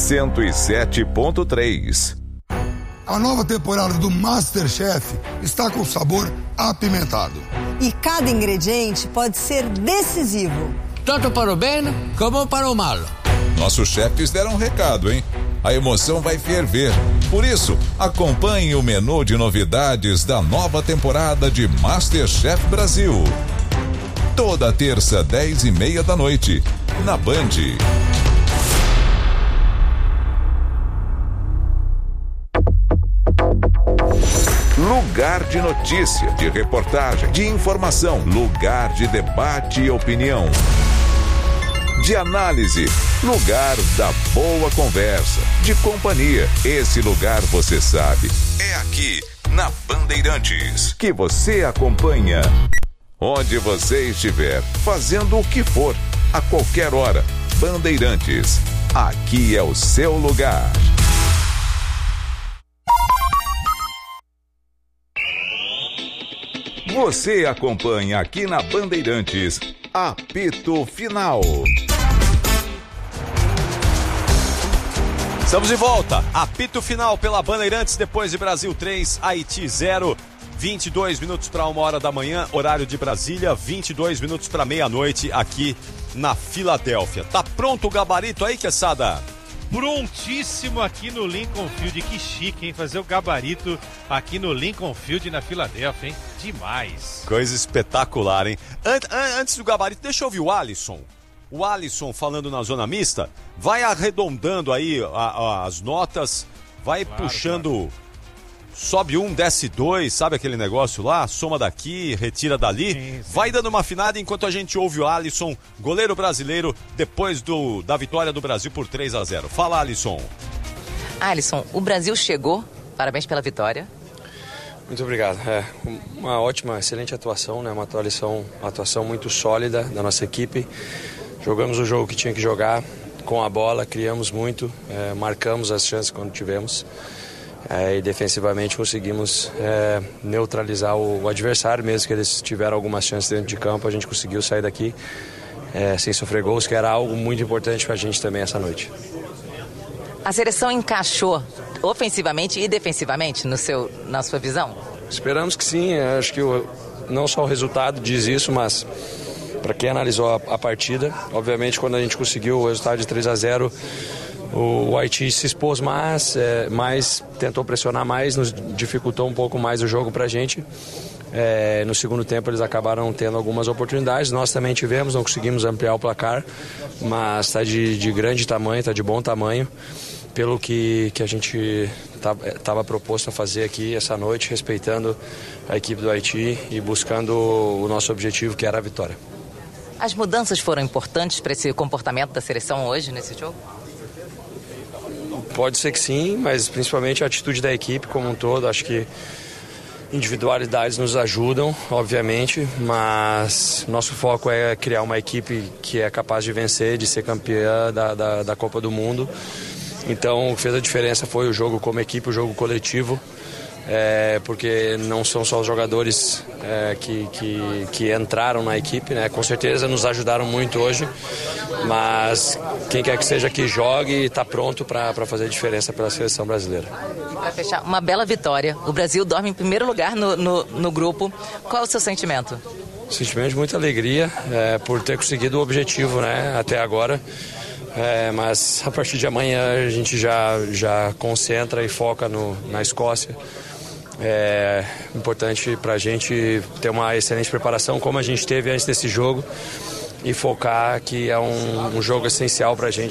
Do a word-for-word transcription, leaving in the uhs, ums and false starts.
cento e sete ponto três. A nova temporada do MasterChef está com sabor apimentado. E cada ingrediente pode ser decisivo. Tanto para o bem como para o mal. Nossos chefes deram um recado, hein? A emoção vai ferver. Por isso, acompanhe o menu de novidades da nova temporada de MasterChef Brasil. Toda terça, dez e meia da noite, na Band. Lugar de notícia, de reportagem, de informação. Lugar de debate e opinião. De análise. Lugar da boa conversa. De companhia. Esse lugar você sabe. É aqui, na Bandeirantes, que você acompanha. Onde você estiver, fazendo o que for, a qualquer hora. Bandeirantes. Aqui é o seu lugar. Você acompanha aqui na Bandeirantes, Apito Final. Estamos de volta, Apito Final pela Bandeirantes, depois de Brasil três, Haiti zero, vinte e dois minutos para uma hora da manhã, horário de Brasília, vinte e dois minutos para meia-noite aqui na Filadélfia. Tá pronto o gabarito aí, Quesada? Prontíssimo aqui no Lincoln Field. Que chique, hein? Fazer o gabarito aqui no Lincoln Field na Filadélfia, hein? Demais. Coisa espetacular, hein? Ant, an, antes do gabarito, deixa eu ouvir o Alisson. O Alisson falando na zona mista. Vai arredondando aí a, a, as notas. Vai claro, puxando... Claro. Sobe um, desce dois, sabe aquele negócio lá? Soma daqui, retira dali. Sim, sim. Vai dando uma afinada enquanto a gente ouve o Alisson, goleiro brasileiro, depois do, da vitória do Brasil por três a zero. Fala, Alisson. Alisson, o Brasil chegou. Parabéns pela vitória. Muito obrigado. É uma ótima, excelente atuação, né? Uma atuação, uma atuação muito sólida da nossa equipe. Jogamos o jogo que tinha que jogar com a bola, criamos muito, é, marcamos as chances quando tivemos. É, e defensivamente conseguimos é, neutralizar o, o adversário, mesmo que eles tiveram algumas chances dentro de campo, a gente conseguiu sair daqui é, sem sofrer gols, que era algo muito importante para a gente também essa noite. A seleção encaixou ofensivamente e defensivamente no seu, na sua visão? Esperamos que sim, acho que o, não só o resultado diz isso, mas para quem analisou a, a partida, obviamente quando a gente conseguiu o resultado de três a zero, o Haiti se expôs mais, é, mais, tentou pressionar mais, nos dificultou um pouco mais o jogo para a gente. É, no segundo tempo eles acabaram tendo algumas oportunidades, nós também tivemos, não conseguimos ampliar o placar, mas está de, de grande tamanho, está de bom tamanho, pelo que, que a gente estava proposto a fazer aqui essa noite, respeitando a equipe do Haiti e buscando o nosso objetivo, que era a vitória. As mudanças foram importantes para esse comportamento da seleção hoje, nesse jogo? Pode ser que sim, mas principalmente a atitude da equipe como um todo. Acho que individualidades nos ajudam, obviamente, mas nosso foco é criar uma equipe que é capaz de vencer, de ser campeã da, da, da Copa do Mundo. Então, o que fez a diferença foi o jogo como equipe, o jogo coletivo, é, porque não são só os jogadores é, que, que, que entraram na equipe, né? Com certeza nos ajudaram muito hoje, mas quem quer que seja que jogue está pronto para fazer diferença pela seleção brasileira. Para fechar, uma bela vitória. O Brasil dorme em primeiro lugar no, no, no grupo. Qual é o seu sentimento? Sentimento de muita alegria é, por ter conseguido o objetivo, né, até agora. É, mas a partir de amanhã a gente já, já concentra e foca no, na Escócia. É importante para a gente ter uma excelente preparação, como a gente teve antes desse jogo, e focar que é um, um jogo essencial para a gente